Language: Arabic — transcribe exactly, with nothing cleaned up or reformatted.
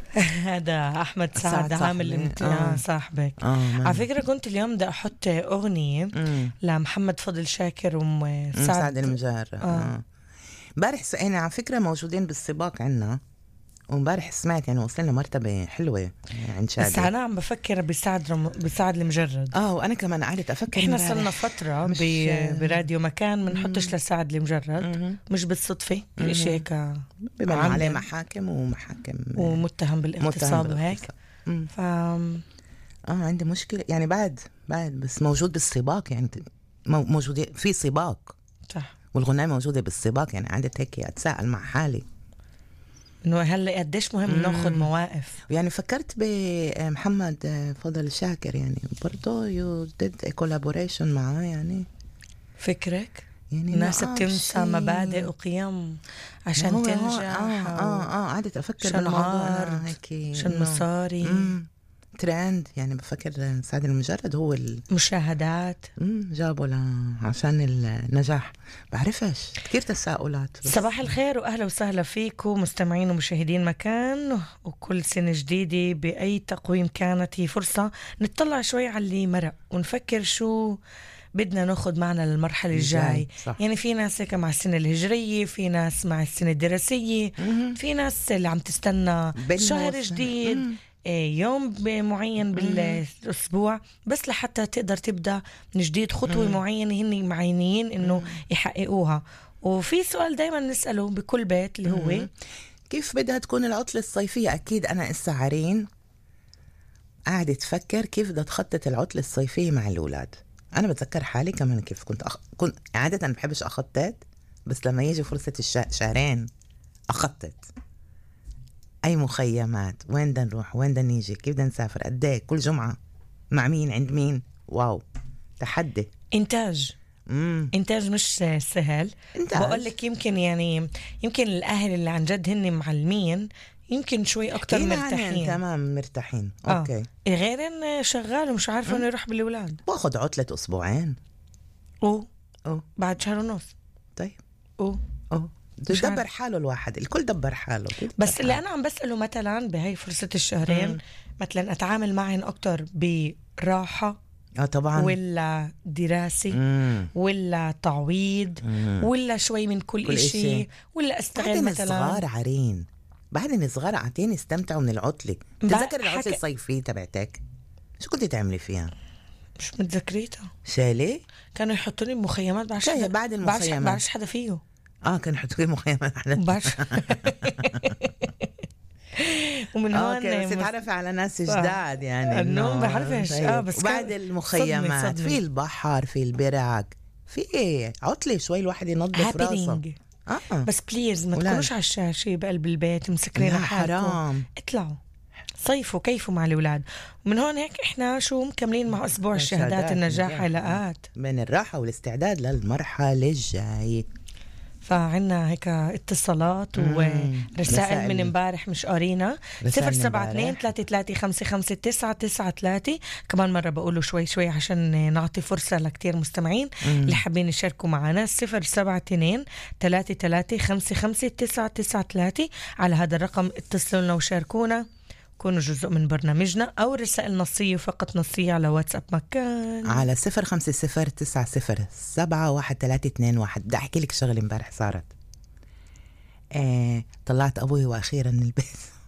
هذا أحمد سعد عامل امتحان صاحبك. آه على فكرة كنت اليوم بدي أحط أغنية مم. لمحمد فضل شاكر وم سعد, سعد المجرد. آه. امبارح آه. أنا على فكرة موجودين بالسباق عنا، ومبارح سمعت يعني وصلنا مرتبة حلوة عند شادي. بس أنا عم بفكر بسعد رم... بسعد المجرد. آه وأنا كمان قعدت أفكر. إحنا صرنا فترة ب... براديو مكان منحطش لسعد المجرد، مش بالصدفة كل شيء هيك بما عليه محاكم ومحاكم ومتهم بالاغتصاب وهيك. ف آه عندي مشكلة يعني بعد بعد بس موجود بالسباق، يعني موجود في سباق صح، والغناء موجودة بالسباق، يعني قعدت هيك أتساءل مع حالي إنه هلا قديش مهم ناخد مواقف. يعني فكرت بمحمد فضل شاكر، يعني برضو يو ديد كولابوريشن معاه، يعني فكرك يعني الناس بتنسى مبادئ وقيم عشان هو تنجح. اه اه اه قعدت افكر شن بالموضوع هيك شن مصاري ترند، يعني بفكر سعد المجرد هو المشاهدات جابوا له عشان النجاح. بعرفش كتير تساؤلات. صباح الخير واهلا وسهلا فيكم مستمعين ومشاهدين مكان، وكل سنة جديدة بأي تقويم كانت هي فرصة نتطلع شوي على اللي مرق ونفكر شو بدنا ناخد معنا للمرحلة الجاي. يعني في ناس هيك مع السنة الهجرية، في ناس مع السنة الدراسية، في ناس اللي عم تستنى شهر جديد، يوم معين بالأسبوع بس لحتى تقدر تبدأ من جديد خطوة مم. معينة هن معينين إنه يحققوها. وفي سؤال دايما نسأله بكل بيت اللي هو مم. كيف بدها تكون العطلة الصيفية؟ أكيد أنا السعرين قاعدة تفكر كيف بدها تخطط العطلة الصيفية مع الأولاد. أنا بتذكر حالي كمان كيف كنت أخ... كنت عادة ما بحبش أخطط، بس لما يجي فرصة الشهرين أخطط. أي مخيمات، وين بدنا نروح، وين بدنا نيجي، كيف بدنا نسافر، قد ايه، كل جمعة، مع مين، عند مين. واو تحدي. إنتاج مم. إنتاج مش سهل. بقول لك يمكن يعني يمكن الأهل اللي عن جد هن معلمين يمكن شوي أكتر مرتاحين. تمام مرتاحين. أوكي. آه. غير إن شغال ومش عارفة إنه يروح بالأولاد. باخد عطلة أسبوعين. أوه أوه بعد شهر ونص. طيب. أوه أوه دبر حاله الواحد، الكل دبر حاله. بس اللي أنا عم بسأله مثلا بهاي فرصة الشهرين، مم. مثلا أتعامل معهن أكتر براحة اه طبعا، ولا دراسة، مم. ولا تعويض، مم. ولا شوي من كل, كل إشي, إشي ولا أستغل مثلا. صغار عارين بعدين صغار عاتين يستمتعوا من العطلة. تذكر العطلة حك... الصيفية تبعتك شو كنت تعملي فيها؟ مش متذكريتها. شالي كانوا يحطوني بمخيمات بعرفش حدا بعد المخيمات بعرفش حدا فيه. اه كانوا يحطوني مخيمات بعرفش ومن هون بس تعرف على ناس جداد يعني النوم بعرفش. اه بس بعد المخيمات صدمي صدمي. في البحر، في البرعك، في ايه عطلة شوي الواحد ينظف راسه. آه. بس بليز ما تكونوش على الشاشة بقلب البيت مسكرين حالكم، اطلعوا صيفوا كيفوا مع الأولاد. ومن هون هيك إحنا شو مكملين مع أسبوع الشهادات النجاح علاقات بين الراحة والاستعداد للمرحلة الجاية. فعنا هيك اتصالات ورسائل من امبارح مش قارينا. صفر سبعة اثنين ثلاثة ثلاثة خمسة خمسة تسعة تسعة ثلاثة. كمان مرة بقوله شوي شوي عشان نعطي فرصة لكتير مستمعين اللي حابين يشاركوا معنا. صفر سبعة اثنين ثلاثة ثلاثة خمسة خمسة تسعة تسعة ثلاثة. على هذا الرقم اتصلوا لنا وشاركونا، كونوا جزء من برنامجنا، أو رسائل نصية فقط نصية على واتساب مكان على صفر خمسة صفر تسعة صفر سبعة واحد ثلاثة اثنين واحد. بدي أحكي لك شغلة امبارح صارت. آه طلعت أبوي وأخيرا من البيت